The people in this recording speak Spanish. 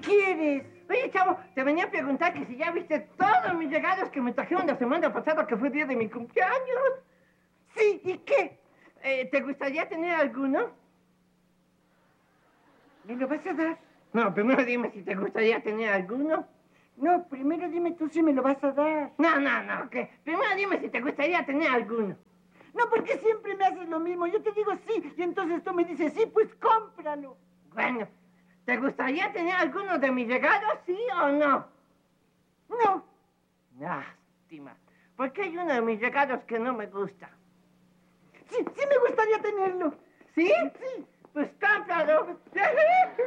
quieres? Oye, chavo, te venía a preguntar que si ya viste todos mis regalos que me trajeron la semana pasada, que fue día de mi cumpleaños. Sí, ¿y qué? ¿Te gustaría tener alguno? ¿Me lo vas a dar? No, primero dime si te gustaría tener alguno. No, primero dime tú si me lo vas a dar. No, que primero dime si te gustaría tener alguno. No, porque siempre me haces lo mismo. Yo te digo sí, y entonces tú me dices sí, pues cómpralo. Bueno, ¿te gustaría tener alguno de mis regalos, sí o no? No. Lástima, porque hay uno de mis regalos que no me gusta. Sí me gustaría tenerlo. ¿Sí? Sí. Pues cómpralo.